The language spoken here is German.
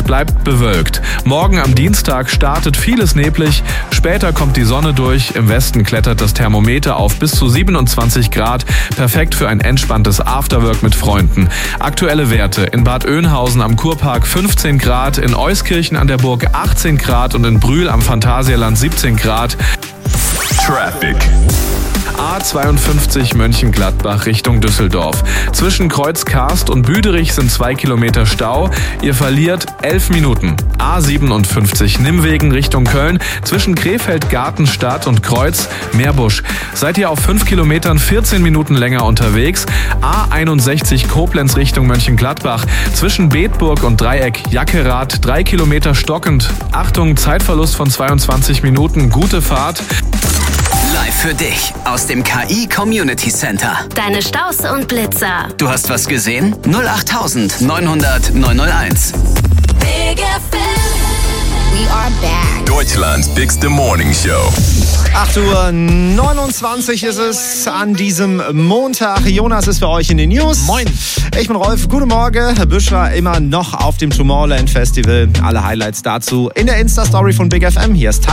bleibt bewölkt. Morgen am Dienstag startet vieles neblig, später kommt die Sonne durch, im Westen klettert das Thermometer auf bis zu 27 Grad, perfekt für ein entspanntes Afterwork mit Freunden. Aktuelle Werte: in Bad Oeynhausen am Kurpark 15 Grad, in Euskirchen an der Burg 18 Grad und in Brühl am Phantasialand 17 Grad. Traffic. A52 Mönchengladbach Richtung Düsseldorf. Zwischen Kreuzkarst und Büderich sind 2 Kilometer Stau. Ihr verliert 11 Minuten. A57 Nimwegen Richtung Köln. Zwischen Krefeld, Gartenstadt und Kreuz Meerbusch. Seid ihr auf 5 Kilometern 14 Minuten länger unterwegs. A61 Koblenz Richtung Mönchengladbach. Zwischen Bedburg und Dreieck Jackerath 3 Kilometer stockend. Achtung, Zeitverlust von 22 Minuten. Gute Fahrt. Live für dich aus dem KI Community Center. Deine Staus und Blitzer. Du hast was gesehen? 08900 901. Big FM. We are back. Deutschlands bigste Morning Show. 8:29 Uhr ist es an diesem Montag. Jonas ist für euch in den News. Moin. Ich bin Rolf. Guten Morgen. Büschra immer noch auf dem Tomorrowland Festival. Alle Highlights dazu in der Insta-Story von Big FM. Hier ist